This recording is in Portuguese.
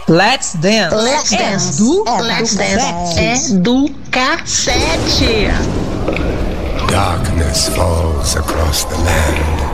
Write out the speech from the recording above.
Let's Dance. Let's Dance. Let's Dance é do cacete. Darkness falls across the land.